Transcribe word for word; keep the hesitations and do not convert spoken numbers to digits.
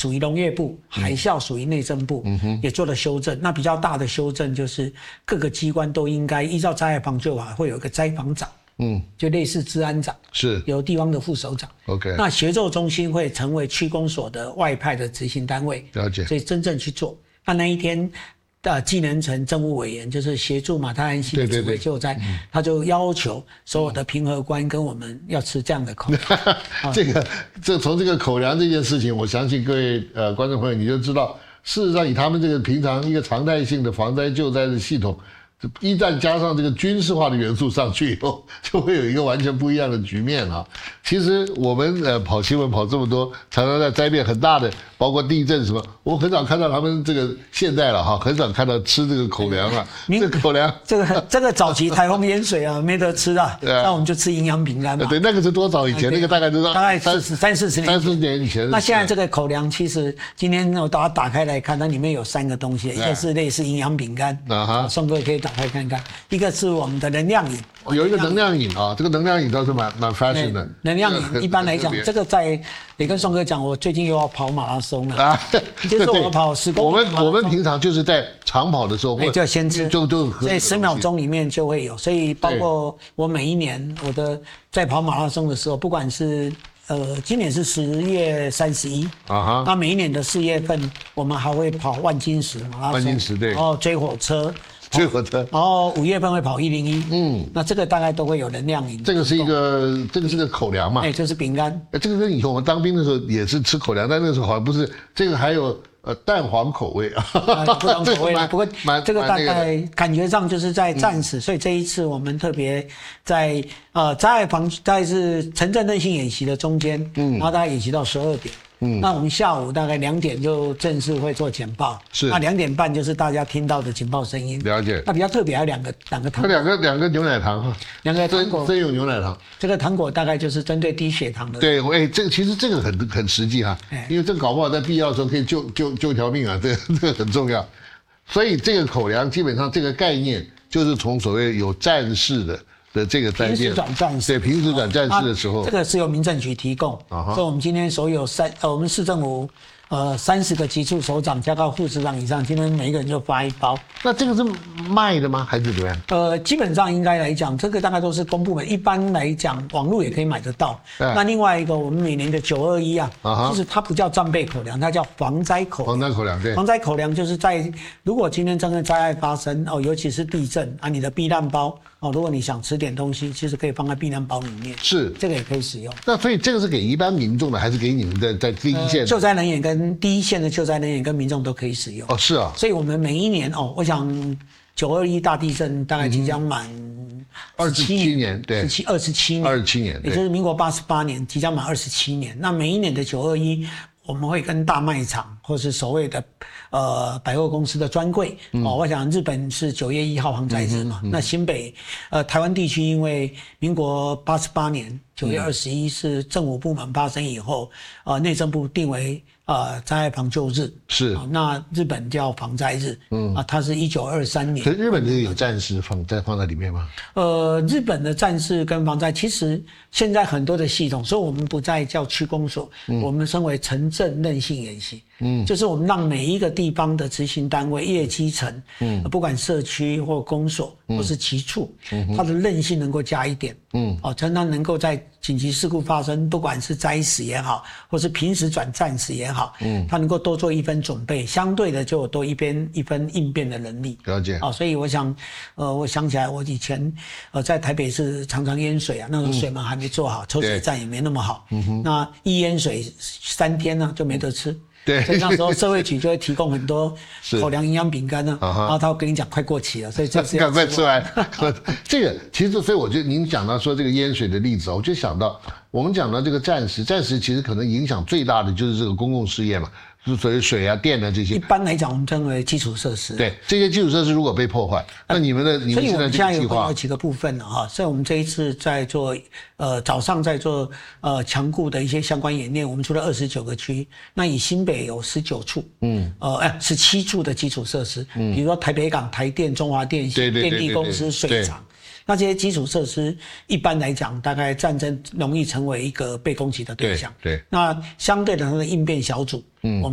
属于农业部，海啸属于内政部，嗯、也做了修正。那比较大的修正就是各个机关都应该依照灾害防救法会有一个灾防长，嗯，就类似治安长， 是由地方的副首长。 OK， 那协作中心会成为区公所的外派的执行单位， 了解。 所以真正去做。那那一天。呃，技能层政务委员就是协助马太安溪的主委救灾，他就要求所有的评核官跟我们要吃这样的口粮。 这个，这从这个口粮这件事情，我相信各位呃观众朋友你就知道，事实上以他们这个平常一个常态性的防灾救灾的系统，一旦加上这个军事化的元素上去以后，就会有一个完全不一样的局面啊。其实我们呃跑新闻跑这么多，常常在灾变很大的，包括地震什么，我很少看到他们这个现在了哈，很少看到吃这个口粮啊。这个口粮， 这个这个早期台风淹水啊，没得吃啊，那我们就吃营养饼干嘛。 对，那个是多早以前？那个大概都大概三三四十年， 三四十年以前。 那现在这个口粮，其实今天我把它打开来看，它里面有三个东西，一个是类似营养饼干，啊哈，宋哥可以打开看看。一个是我们的能量饮， 有一个能量饮啊，这个能量饮倒是蛮蛮 fashion 的。 能量饮一般来讲，这个在也跟宋哥讲，我最近又要跑马拉松了啊，就是我跑十公里。 我们我们平常就是在长跑的时候， 就先吃， 就就所以十秒钟里面就会有，所以包括我每一年我的在跑马拉松的时候，不管是。呃，今年是十月三十一啊哈，那每一年的四月份，我们还会跑万金石马拉松， 万金石对， 然后追火车， 追火车， 然后五月份会跑一零一，嗯，那这个大概都会有能量饮。 这个是一个，这个是个口粮嘛， 哎，这是饼干。 哎，这个跟以前我们当兵的时候也是吃口粮，但那个时候好像不是，这个还有。呃，蛋黄口味啊， 不同口味啦。不过这个大概感觉上就是在战时，所以这一次我们特别在呃灾害防，大概是城镇韧性演习的中间，嗯，然后大概演习到十二点。嗯，那我们下午大概两点就正式会做简报， 是那两点半就是大家听到的警报声音。 了解。 那比较特别还有两个两个糖， 两个两个牛奶糖哈， 两个糖果， 真有牛奶糖。 这个糖果大概就是针对低血糖的。 对，哎，这个其实这个很很实际哈，因为这个搞不好在必要的时候可以救救救一条命啊，这个这个很重要。所以这个口粮基本上这个概念就是从所谓有战事的。的这个灾变， 平时转战士， 对，平时转战士的时候， 这个是由民政局提供，所以我们今天所有三呃，我们市政府呃三十个级处首长加到副市长以上，今天每一个人就发一包。 那这个是卖的吗？还是怎么样？ 呃，基本上应该来讲，这个大概都是公部门，一般来讲，网络也可以买得到。那另外一个，我们每年的九二一啊，其实它不叫战备口粮，它叫防灾口粮。 防灾口粮，对。 防灾口粮就是在如果今天真的灾害发生哦，尤其是地震啊，你的避难包。哦，如果你想吃点东西，其实可以放在避难包里面，是这个也可以使用。 那所以这个是给一般民众的，还是给你们在在第一线、呃、 救灾人员跟第一线的救灾人员跟民众都可以使用？ 哦，是啊。 所以我们每一年哦，我想九二一大地震大概即将满二十七年，对， 十七二十七年， 二十七年， 也就是民国八十八年，即将满二十七年。那每一年的九二一，我们会跟大卖场或是所谓的呃百货公司的专柜、嗯、哦，我想日本是九月一号防灾日嘛，嗯嗯、那新北呃台湾地区因为民国八十八年九月二十一是政府部门发生以后，呃内政部定为呃灾害防救日， 是、 哦、那日本叫防灾日，嗯啊，它是一九二三年。 可是日本这个有战士放在放在里面吗？ 呃，日本的战士跟防灾其实现在很多的系统，所以我们不再叫区公所，嗯、我们称为城镇韧性演习。嗯，就是我们让每一个地方的执行单位、业基层，嗯，不管社区或公所，嗯、或是其处，嗯，它的韧性能够加一点，嗯，哦，才能能够在紧急事故发生，不管是灾死也好，或是平时转战时也好，嗯，它能够多做一分准备，相对的就有多一边一分应变的能力。 了解。 哦，所以我想，呃，我想起来，我以前呃在台北市常常淹水啊，那时候水门还没做好，抽水站也没那么好，嗯哼，那一淹水三天呢就没得吃。 对， 所以那时候社会局就会提供很多口粮营养饼干呢，然后他会跟你讲快过期了，所以这次赶快吃完。这个其实，所以我觉得您讲到说这个淹水的例子，我就想到我们讲到这个战时，战时其实可能影响最大的就是这个公共事业嘛。就所谓水啊、电啊这些， 一般来讲，我们称为基础设施。 对，这些基础设施如果被破坏，那你们的、呃、你们现在这个计划， 有几个部分了哈。所以我们这一次在做，呃，早上在做呃强固的一些相关演练。我们除了二十九个区，那以新北有十九处，嗯，呃，哎，十七处的基础设施，嗯，比如说台北港、台电、中华电信、电力公司、水厂。那这些基础设施一般来讲，大概战争容易成为一个被攻击的对象。 对，对， 那相对的，它的应变小组，嗯，我们